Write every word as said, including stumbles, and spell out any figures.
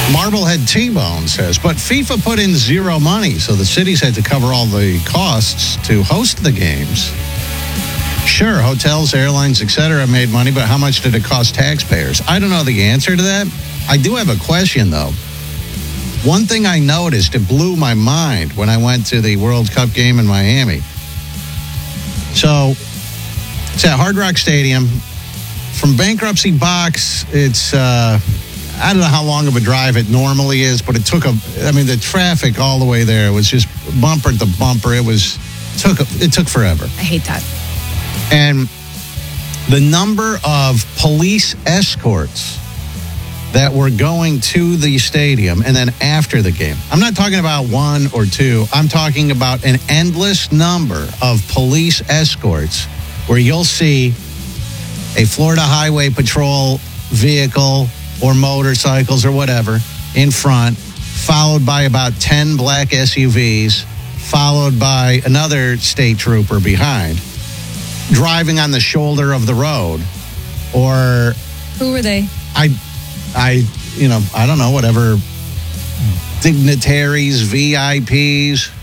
Marblehead T-Bone says, but FIFA put in zero money, so the cities had to cover all the costs to host the games. Sure, hotels, airlines, et cetera made money, but how much did it cost taxpayers? I don't know the answer to that. I do have a question, though. One thing I noticed, it blew my mind when I went to the World Cup game in Miami. So, it's at Hard Rock Stadium. From Bankruptcy Box, it's, uh, I don't know how long of a drive it normally is, but it took a, I mean, the traffic all the way there was just bumper to bumper. It was, took, it took forever. I hate that. And the number of police escorts that were going to the stadium and then after the game. I'm not talking about one or two. I'm talking about an endless number of police escorts where you'll see a Florida Highway Patrol vehicle or motorcycles or whatever in front, followed by about ten black S U Vs, followed by another state trooper behind, driving on the shoulder of the road. Or who were they? I I you know, I don't know, whatever dignitaries, V I Ps,